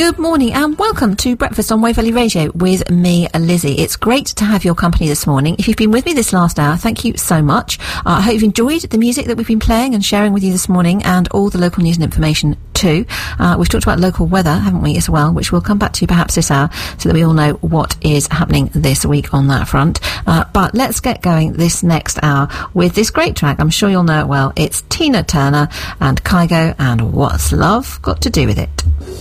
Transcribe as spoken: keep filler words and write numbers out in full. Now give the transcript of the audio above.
Good morning and welcome to Breakfast on Waverley Radio with me, Lizzie. It's great to have your company this morning. If you've been with me this last hour, thank you so much. Uh, I hope you've enjoyed the music that we've been playing and sharing with you this morning, and all the local news and information too. Uh, we've talked about local weather, haven't we, as well, which we'll come back to perhaps this hour so that we all know what is happening this week on that front. Uh, but let's get going this next hour with this great track. I'm sure you'll know it well. It's Tina Turner and Kygo and What's Love Got to Do With It?